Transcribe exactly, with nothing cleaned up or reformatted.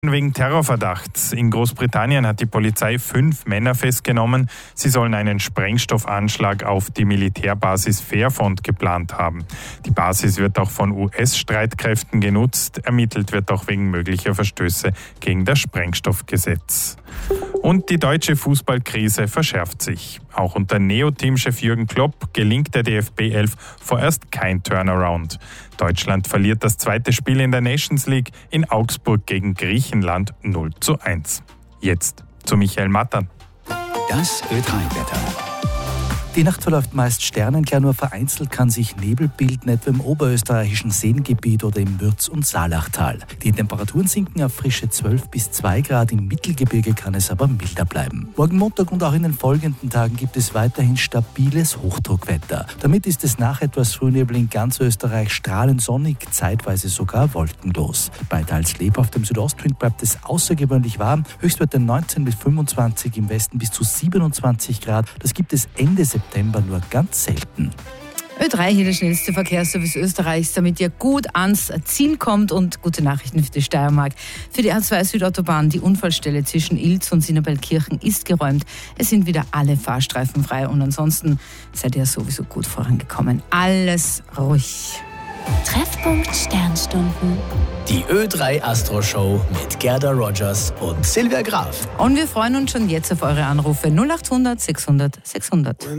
Wegen Terrorverdachts. In Großbritannien hat die Polizei fünf Männer festgenommen. Sie sollen einen Sprengstoffanschlag auf die Militärbasis Fairfont geplant haben. Die Basis wird auch von U S-Streitkräften genutzt. Ermittelt wird auch wegen möglicher Verstöße gegen das Sprengstoffgesetz. Und die deutsche Fußballkrise verschärft sich. Auch unter Neo-Teamchef Jürgen Klopp gelingt der D F B elf vorerst kein Turnaround. Deutschland verliert das zweite Spiel in der Nations League in Augsburg gegen Griechenland null zu eins. Jetzt zu Michael Mattern. Das Ö drei Wetter. Die Nacht verläuft meist sternenklar, nur vereinzelt kann sich Nebel bilden, etwa im oberösterreichischen Seengebiet oder im Mürz- und Saalachtal. Die Temperaturen sinken auf frische zwölf bis zwei Grad, im Mittelgebirge kann es aber milder bleiben. Morgen Montag und auch in den folgenden Tagen gibt es weiterhin stabiles Hochdruckwetter. Damit ist es nach etwas Frühnebel in ganz Österreich strahlend sonnig, zeitweise sogar wolkenlos. Bei teils lebhaftem Südostwind bleibt es außergewöhnlich warm, Höchstwerte neunzehn bis fünfundzwanzig, im Westen bis zu siebenundzwanzig Grad. Das gibt es Ende September nur ganz selten. Ö drei hier der schnellste Verkehrsservice Österreichs, damit ihr gut ans Ziel kommt, und gute Nachrichten für die Steiermark. Für die A zwei Südautobahn, die Unfallstelle zwischen Ilz und Sinnerbelkirchen ist geräumt. Es sind wieder alle Fahrstreifen frei und ansonsten seid ihr sowieso gut vorangekommen. Alles ruhig. Treffpunkt Sternstunden. Die Ö drei Astro Show mit Gerda Rogers und Silvia Graf. Und wir freuen uns schon jetzt auf eure Anrufe null acht hundert sechshundert sechshundert.